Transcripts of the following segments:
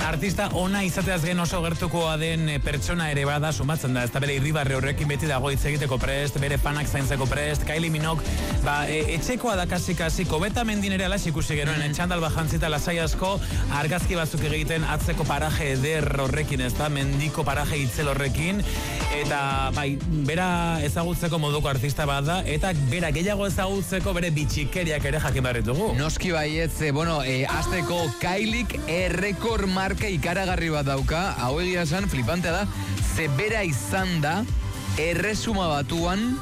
artista ona izateaz gen oso gertukoa den pertsona ere bada sumatzen da, ez da bere irribarre horrekin beti dago hitz egiteko prest, bere fanak zaintzeko prest. Kylie Minogue, etxekoa da kasi Kobeta mendin ere alax ikusi genuen, txandal bajantzita lasai asko, argazki batzuk egiten atzeko paraje eder horrekin, ez da, mendiko paraje itzel horrekin, eta bai, bera ezagutzeko moduko artista bada, eta bera gehiago ezagutzeko bere bitxikeriak ere jakin barritugu. Noski baietz, azteko Kailik errekor marka ikaragarri bat dauka, hau egia esan, flipantea da, ze bera izan da, erresuma batuan,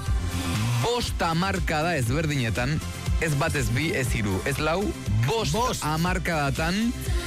5 hamarkada ezberdinetan, ez bat ez bi, ez 3, ez 4, 5 hamarkadatan,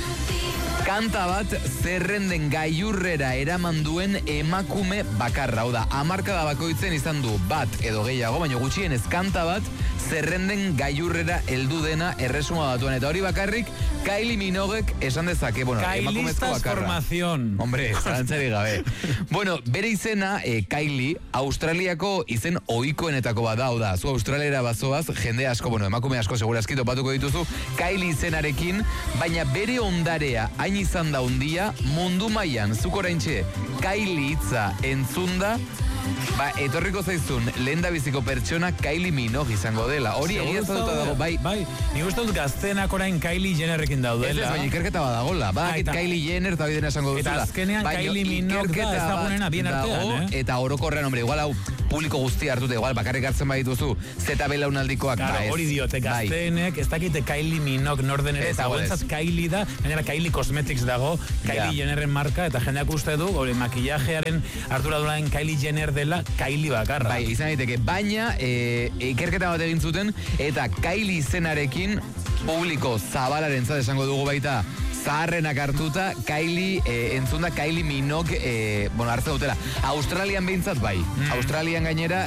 kanta bat zerrenden gailurrera eraman duen emakume bakarra. Hau da, hamarkada bakoitzen izan du bat edo gehiago, baina gutxienez kanta bat zerrenden gailurrera heldu dena erresuma batuan. Eta hori bakarrik, Kylie Minoguek esan dezake, emakumezko bakarra. Formación. Hombre, zarantzari gabe. Bere izena, Kylie, Australiako izen ohikoenetako bat da, hau da, zu Australiara bazoaz, jende asko, emakume asko segurazki topatuko dituzu, Kylie izenarekin, baina bere ondarea hain izan da undia, mundu mailan, zuk oraintxe, Kylie hitza entzunda, etorriko zaizun, lehen da biziko pertsona Kylie Minogue izango dela. Hori egia zauta dago, bai. Ni uste dut gaztenak orain Kylie Jennerrekin daudela. Ez, baina ikerketa badagola. Kylie Jenner eta bidena esango duzula. Eta azkenean Kylie Minogue da ezagunena bien artean, Eta orokorrean, hombre, igual hau publiko guztia hartute, igual bakarrik hartzen badituzu, zeta belaunaldikoak, hori diote, gaztenek, ez dakite Kylie Minogue norden ere, eta guentzat Kylie da, gainera Kylie Cosmetics dago, Kylie Jennerren marka, eta jendeak uste du, makillajearen arduraduraen Kylie Jenner dela Kylie bakarra. Bai, izan daiteke, baina ikerketa bat egin zuten, eta Kylie izenarekin publiko zabalaren esango dugu baita, zaharrenak hartuta, Kylie, entzunda Kylie Minogue, hartzen dutela. Australian behintzat bai. Australian gainera,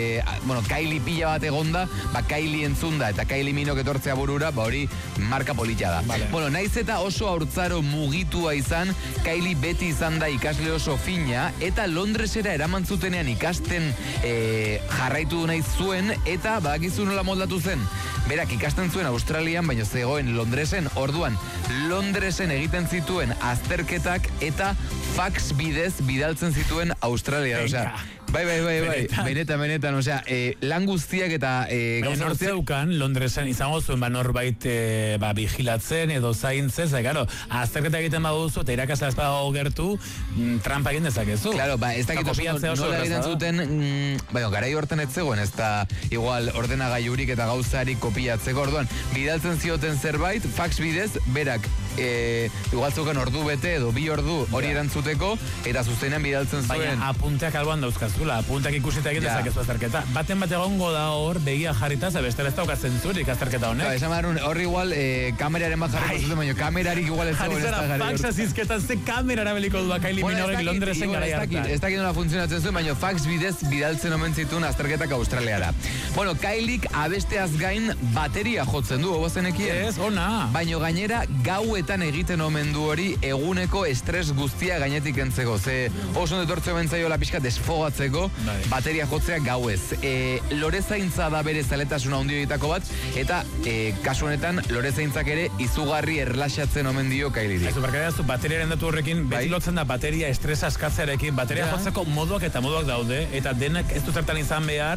Kylie pila bat egonda, Kylie entzunda eta Kylie Minogue etortzea burura, hori marka polita da. Vale. Naiz eta oso haurtzaro mugitua izan, Kylie beti izan da ikasle oso fina, eta Londresera eraman zutenean ikasten jarraitu nahi zuen, eta badakizu nola moldatu zen. Berak ikasten zuen Australian, baina zegoen Londresen, orduan Londresen egiten zituen azterketak eta fax bidez bidaltzen zituen Australia. Bai, benetan, lan guztiak eta baina nortzeukan, Londresen izango zuen norbait vigilatzen edo zaintzen, azterketa egiten baduzu eta irakasla ez badago gertu, trampa egin dezakezu. Claro, ez dakit nola egiten zuten, garai horten ez zegoen, ez da igual ordenagailurik eta gauzarik kopiatzeko, orduan, bidaltzen zioten zerbait, fax bidez, berak, igual zeuken ordu bete edo 2 ordu hori erantzuteko, eta zuzenean bidaltzen zuen. Baina apunteak alboan dauzkazula, apunteak ikusita egin dezakezu azterketa. Baten bat egongo da hor, begia jarrita, bestela ez dauka zentzurik azterketa honek. Esan barun, hor igual kameraren bat jarriko zuten, baina kamerarik igual ez dago. Jarizara, faxa zizketan ze kamera erabeliko du Kylie Minogue Londresen gara hartan. Ez dakit nola funtzionatzen zuen, baina fax bidez bidaltzen omen zituen azterketak Australiara. Kailik abesteaz gain bateria jotzen du, obozenekien. Ez, ona. Baina gainera gauetan egiten omen du hori eguneko estres guztia gainetik entzeko. Ze oso detortze omen zaiola pixka desfogatzeko bateria jotzea gauez. Lorezaintza da bere zaletasuna handioitako bat, eta kasu honetan lorezaintzak ere izugarri erlaxatzen omen dio Kylie. Aizu, barkara bateriaren datu horrekin, beti lotzen da bateria estresa askatzearekin, bateria jotzeko moduak eta moduak daude, eta denak ez du zertan izan behar,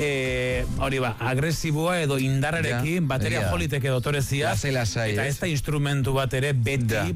agresiboa edo indarrarekin, bateria joliteke dotorezia, eta ez da instrumentu bat ere beti,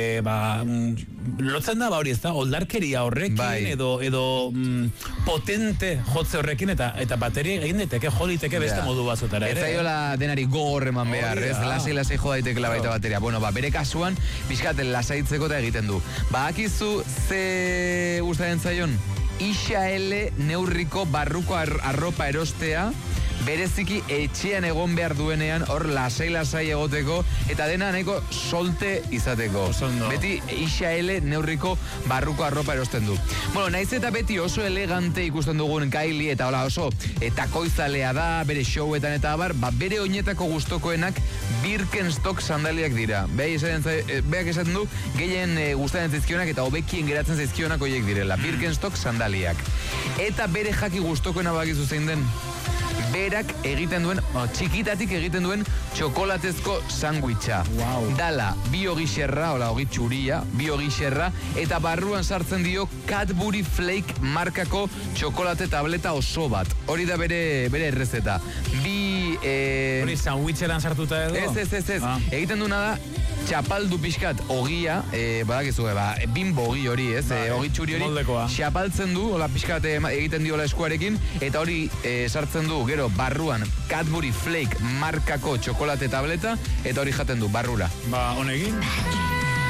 lotzen da hori ez da, oldarkeria horrekin, edo potente jotze horrekin, eta bateria egin daiteke joliteke beste modu bazutara. Ez zaiola denari gogor eman behar, ez lasai jo daiteke baita bateria. Bere kasuan, bizkaten lasaitzeko eta egiten du. Akizu ze gustatzen zaion? XL neurriko barruko arropa erostea, bereziki etxean egon behar duenean, hor lasai egoteko, eta dena nahiko solte izateko. Beti XL neurriko barruko arropa erosten du. Naiz eta beti oso elegante ikusten dugun Kylie, eta oso takoizalea da, bere showetan eta abar, bere oinetako gustokoenak Birkenstock sandaliak dira. Beak esaten du, gehien gustatzen zaizkionak eta hobekien geratzen zaizkionak horiek direla. Birkenstock sandaliak. Eta bere jaki gustokoena bakizu zein den? berak egiten duen, txikitatik egiten duen txokolatezko sandwicha. Wow. Dala, bi ogi xerra, hola, ogi txuria, bi ogi xerra, eta barruan sartzen dio Cadbury Flake markako txokolate tableta oso bat. Hori da bere errezeta. Hori sandwicheran sartuta edo? Ez. Egiten duena da, txapaldu pixkat ogia, badakizu, bimbo ogi hori, ez? Ogi txuri hori, moldekoa. txapaltzen du, hola pixkat egiten diola eskuarekin, eta hori sartzen du, gero, barruan Cadbury Flake markako txokolate tableta, eta hori jaten du, barrura. Honekin?